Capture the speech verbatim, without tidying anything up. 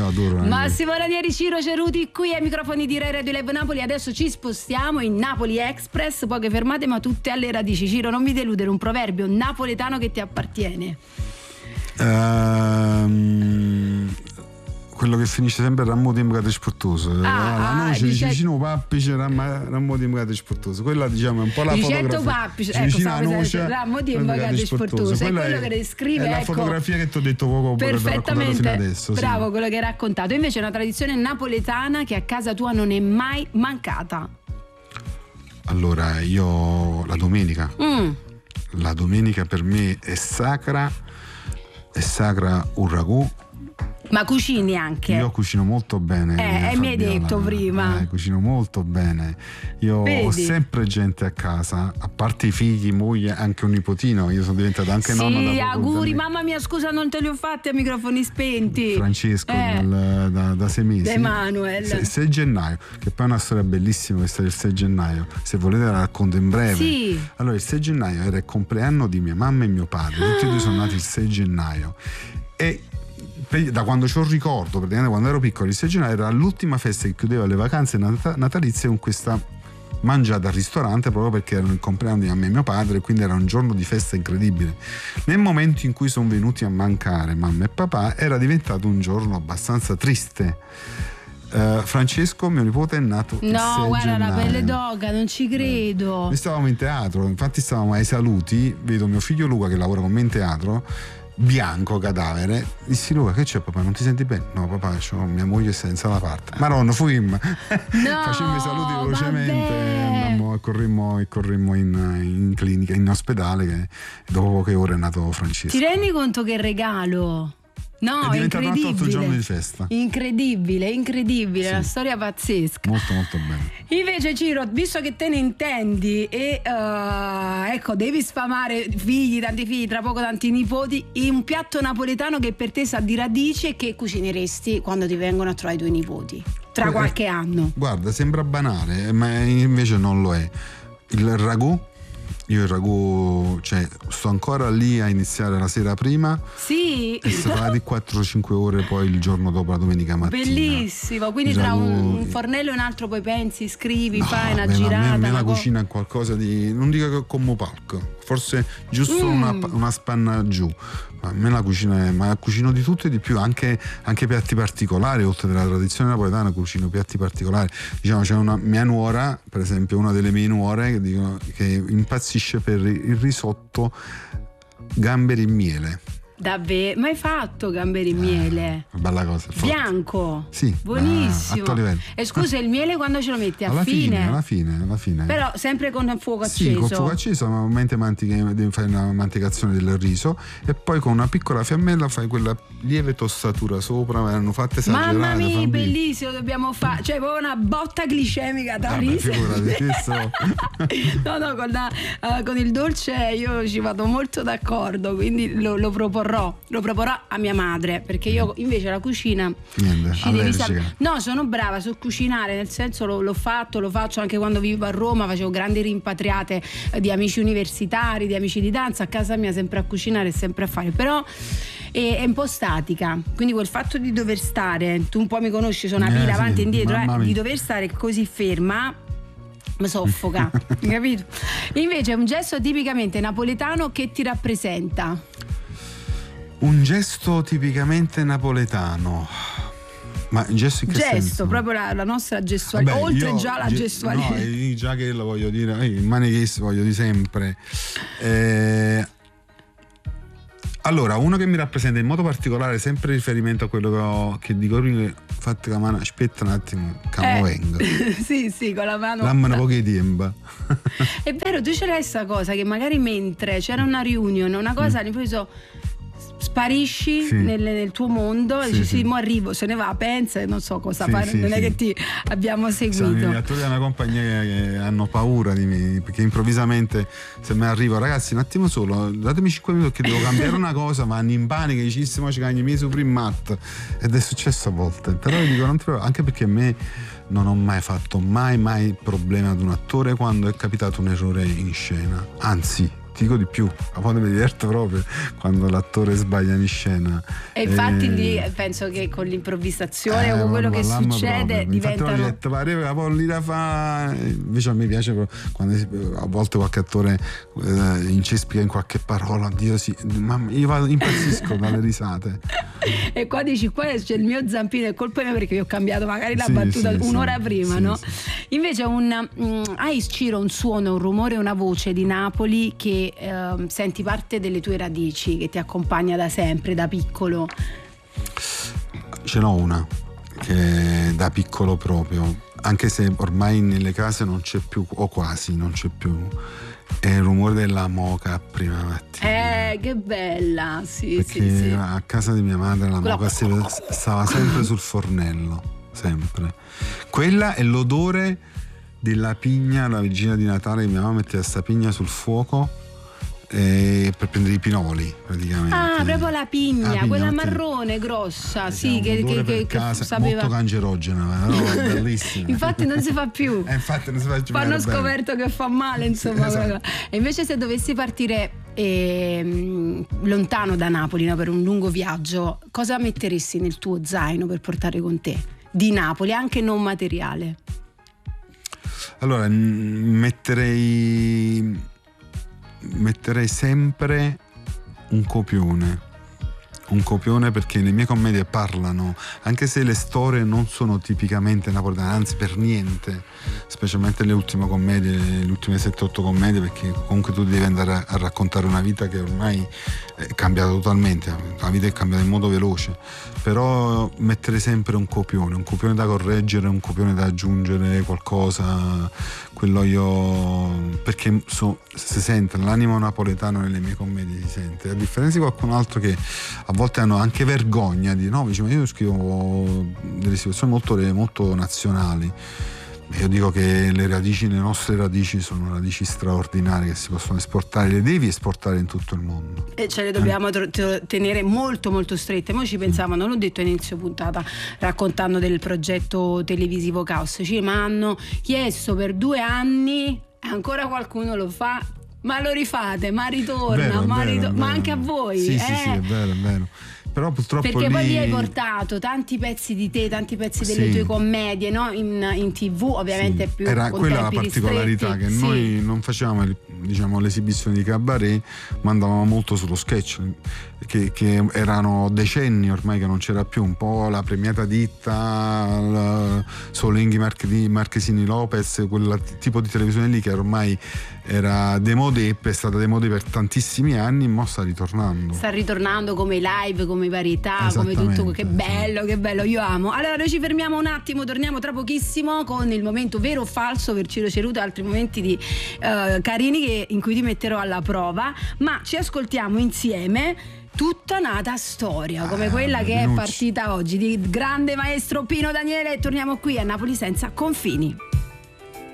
adoro. Massimo Ranieri, Ciro Ceruti qui ai microfoni di Rai Radio Live Napoli. Adesso ci spostiamo in Napoli Express, poche fermate ma tutte alle radici. Ciro, non mi deludere, un proverbio napoletano che ti appartiene. Um, quello che finisce sempre rammo di imbrate sportoso. Ah, la noce dice... dice vicino pappice rammo di imbrate sportoso. Quella diciamo è un po' la Ricetto fotografia. Pappice, ecco, vicino alla noce rammo di imbrate sportoso. È quello è, che descrive, è la ecco, fotografia che ti ho detto poco perfettamente fino adesso. Bravo, sì. Quello che hai raccontato. Invece è una tradizione napoletana che a casa tua non è mai mancata. Allora, io la domenica Mm. la domenica per me è sacra, è sacra un ragù. Ma cucini anche? Io cucino molto bene. Eh, mi hai detto prima. Eh, cucino molto bene. Io Vedi? ho sempre gente a casa, a parte i figli, moglie, anche un nipotino. Io sono diventato anche sì, nonno da poco. auguri, mamma mia, scusa, non te li ho fatti a microfoni spenti. Francesco eh. dal, da, da sei mesi. Emanuel. Se, sei gennaio, che poi è una storia bellissima questa del sei gennaio. Se volete la racconto in breve. Sì. Allora, il sei gennaio era il compleanno di mia mamma e mio padre. Tutti e due sono nati il sei gennaio. E da quando c'ho ricordo, praticamente quando ero piccolo, il sei gennaio era l'ultima festa che chiudeva le vacanze nat- natalizie con questa mangiata al ristorante, proprio perché erano il compleanno di mamma e mio padre, e quindi era un giorno di festa incredibile. Nel momento in cui sono venuti a mancare mamma e papà era diventato un giorno abbastanza triste. Uh, Francesco, mio nipote, è nato il No, sei guarda gennaio. la pelle d'oca, non ci credo. Noi stavamo in teatro, infatti stavamo ai saluti, vedo mio figlio Luca che lavora con me in teatro, bianco, cadavere. Dissi: Luca, che c'è papà? Non ti senti bene? No papà, c'ho mia moglie senza la parte. Maronna, fuimmo. No, facemmo i saluti velocemente, vabbè. andammo e corrimmo, e corrimmo in, in clinica, in ospedale, che dopo poche ore è nato Francesco. Ti rendi conto che regalo? No, è è diventato un altro incredibile. giorno di festa. Incredibile, incredibile, Sì. Una storia pazzesca. Molto molto bene. Invece Ciro, visto che te ne intendi e uh, ecco, devi sfamare figli, tanti figli, tra poco tanti nipoti, un piatto napoletano che per te sa di radici e che cucineresti quando ti vengono a trovare i tuoi nipoti tra Eh, qualche anno. Guarda, sembra banale, ma invece non lo è. Il ragù. Io il ragù, cioè, sto ancora lì a iniziare la sera prima. Sì. E si fa di quattro cinque ore poi il giorno dopo la domenica mattina. Bellissimo, quindi Il tra ragù- un, un fornello e un altro poi pensi, scrivi, No, fai una beh, ma girata. A me, a me una la co- cucina è qualcosa di, non dico che come palco, forse giusto Mm. una, una spanna giù. Ma a me la cucina è, ma cucino di tutto e di più, anche, anche piatti particolari. Oltre alla tradizione napoletana cucino piatti particolari. Diciamo, c'è una mia nuora, per esempio, una delle mie nuore che, dicono, che impazzisce per il risotto gamberi in miele. Davvero? Mai fatto gamberi in miele? Una bella cosa. è forte. Bianco? Sì, Buonissimo. a alto livello. E scusa, il miele quando ce lo metti? A Alla fine? fine, alla fine, alla fine. Però sempre con il fuoco Sì, acceso. con fuoco acceso, ma mentre mantichi, devi fare una mantecazione del riso e poi con una piccola fiammella fai quella lieve tostatura sopra, ma l'hanno fatta esagerata. Mamma mia, fammi- bellissimo, dobbiamo fare, cioè proprio una botta glicemica da Vabbè, riso. figurati, questo- No, no, con, la- eh, con il dolce io ci vado molto d'accordo, quindi lo, lo proporrò, lo proporrò a mia madre, perché io invece la cucina Niente, ci devi allergica. sap- No, sono brava su cucinare, nel senso lo- l'ho fatto, lo faccio anche quando vivo a Roma, facevo grandi rimpatriate eh, di amici universitari, di amici di danza, a casa mia sempre a cucinare e sempre a fare, però è, è un po' statica, quindi quel fatto di dover stare, tu un po' mi conosci, sono una Eh, pila sì, avanti e indietro, mamma eh, mia. di dover stare così ferma mi soffoca, hai capito? Invece è un gesto tipicamente napoletano che ti rappresenta. Un gesto tipicamente napoletano. Ma un gesto in che Gesto, senso? proprio la, la nostra gestualità, Vabbè, oltre io già la ge- gestualità. No, eh, già che lo voglio dire, eh, il manichese voglio dire sempre. Eh, allora, uno che mi rappresenta in modo particolare, sempre riferimento a quello che, ho, che dico prima, fate la mano, aspetta un attimo, che mo vengo. Sì, sì, con la mano. Dammene pochi tempo. È vero, tu ce l'hai sta cosa che magari mentre c'era una riunione, una cosa all'improvviso sparisci Sì. nel, nel tuo mondo, Sì, dici sì. sì, mo arrivo, se ne va, pensa e non so cosa Sì, fare, sì, non è sì. che ti abbiamo Sono gli seguito. attori della mia compagnia che, che hanno paura di me, perché improvvisamente se mi arrivo, ragazzi un attimo solo, datemi cinque minuti che devo cambiare una cosa, ma hanno in panico, dicissimo ci cagni su primat, ed è successo a volte, però io dico non ti preoccupare, anche perché a me non ho mai fatto mai mai problemi ad un attore quando è capitato un errore in scena, anzi ti dico di più, a volte mi diverto proprio quando l'attore sbaglia in scena. E infatti e... lì penso che con l'improvvisazione eh, o con quello che succede proprio. diventano. Infatti ho detto pareva la pollina fa, invece a me piace quando a volte qualche attore eh, incespica in qualche parola, Dio sì, mamma, io vado, impazzisco dalle risate. E qua dici qua c'è il mio zampino, è colpa mia perché io ho cambiato magari la sì, battuta sì, un'ora sì, prima, sì, no? Sì. Invece un, um, hai Ciro un suono, un rumore, una voce di Napoli che uh, senti parte delle tue radici, che ti accompagna da sempre, da piccolo? Ce n'ho una che da piccolo proprio, anche se ormai nelle case non c'è più, o quasi non c'è più, è il rumore della moka a prima mattina. Eh, che bella, sì, perché sì, sì. a casa di mia madre la Quella... moka stava sempre sul fornello, sempre. Quella è l'odore della pigna, la vigilia di Natale, mia mamma metteva questa pigna sul fuoco eh, per prendere i pinoli praticamente. Ah, proprio la pigna, la pigna quella metteva... marrone grossa, eh, sì, che, che, che, casa, che sapeva... molto cancerogena, no? Bellissima. Infatti non si fa più. eh, infatti non si fa più. Hanno scoperto che fa male, insomma. Esatto. E invece se dovessi partire eh, lontano da Napoli, no, per un lungo viaggio, cosa metteresti nel tuo zaino per portare con te? Di Napoli, anche non materiale. Allora, metterei metterei sempre un copione. Un copione perché le mie commedie parlano, anche se le storie non sono tipicamente napoletane, anzi per niente, specialmente le ultime commedie, le ultime sette otto commedie, perché comunque tu devi andare a, a raccontare una vita che ormai è cambiata totalmente, la vita è cambiata in modo veloce, però mettere sempre un copione, un copione da correggere, un copione da aggiungere qualcosa, quello io, perché so, si sente l'animo napoletano nelle mie commedie, si sente, a differenza di qualcun altro che a volte hanno anche vergogna di no, dice, ma io scrivo delle situazioni molto, molto nazionali. Io dico che le radici, le nostre radici sono radici straordinarie che si possono esportare, le devi esportare in tutto il mondo. E ce le dobbiamo eh. tenere molto molto strette. Mo ci pensavo, non l'ho detto all'inizio puntata raccontando del progetto televisivo Caos, ci mi hanno chiesto per due anni, ancora qualcuno lo fa, ma lo rifate, ma ritorna, vero, ma, vero, ritorna, vero. ma anche a voi. Sì, eh? sì, sì, è vero, è vero. Però purtroppo perché lì... poi lì hai portato tanti pezzi di te, tanti pezzi delle sì. tue commedie, no? in, in tv ovviamente sì. più era con quella la tempi particolarità ristretti. che sì. noi non facevamo, diciamo, l'esibizione di cabaret, ma andavamo molto sullo sketch, che, che erano decenni ormai che non c'era più, un po' la premiata ditta, Solenghi Marchesini Lopez, quel tipo di televisione lì che ormai era demodé, è stata demodé per tantissimi anni, ma sta ritornando. Sta ritornando come i live, come varietà, come tutto. Che bello, che bello, io amo. Allora noi ci fermiamo un attimo, torniamo tra pochissimo con il momento vero o falso per Ciro Ceruto e altri momenti di, uh, carini che, in cui ti metterò alla prova, ma ci ascoltiamo insieme Tutta nata storia, come ah, quella che è partita oggi, di grande maestro Pino Daniele. Torniamo qui a Napoli senza confini.